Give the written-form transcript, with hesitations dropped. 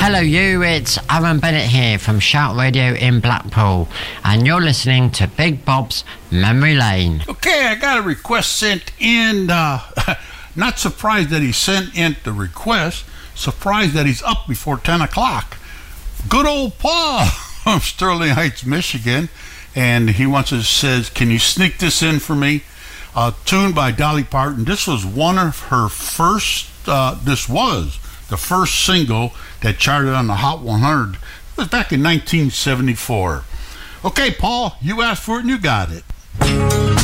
Hello you, it's Aaron Bennett here from Shout Radio in Blackpool, and you're listening to Big Bob's Memory Lane. Okay, I got a request sent in. Not surprised that he sent in the request, surprised that he's up before 10 o'clock. Good old Paul from Sterling Heights, Michigan, and he says, can you sneak this in for me? Tune by Dolly Parton. This was one of her first, this was the first single that charted on the Hot 100. It was back in 1974. Okay, Paul, you asked for it and you got it.